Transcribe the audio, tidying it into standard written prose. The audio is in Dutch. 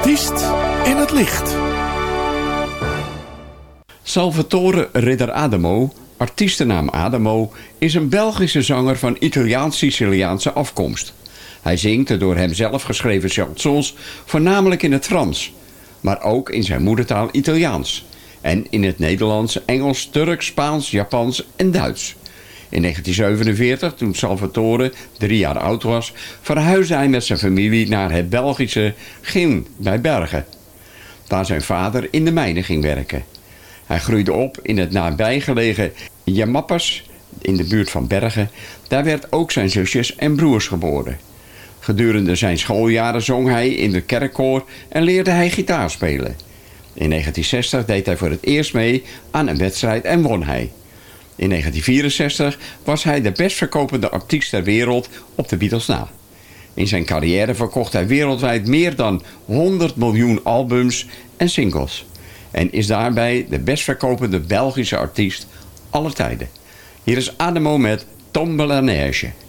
Artiest in het licht. Salvatore Ridder Adamo, artiestennaam Adamo, is een Belgische zanger van Italiaans-Siciliaanse afkomst. Hij zingt de door hem zelf geschreven chansons voornamelijk in het Frans, maar ook in zijn moedertaal Italiaans en in het Nederlands, Engels, Turks, Spaans, Japans en Duits. In 1947, toen Salvatore 3 jaar oud was, verhuisde hij met zijn familie naar het Belgische Gien bij Bergen, waar zijn vader in de mijnen ging werken. Hij groeide op in het nabijgelegen Jamappes in de buurt van Bergen. Daar werd ook zijn zusjes en broers geboren. Gedurende zijn schooljaren zong hij in de kerkkoor en leerde hij gitaar spelen. In 1960 deed hij voor het eerst mee aan een wedstrijd en won hij. In 1964 was hij de best verkopende artiest ter wereld op de Beatles na. In zijn carrière verkocht hij wereldwijd meer dan 100 miljoen albums en singles. En is daarbij de best verkopende Belgische artiest aller tijden. Hier is Adamo met Tombe la Neige.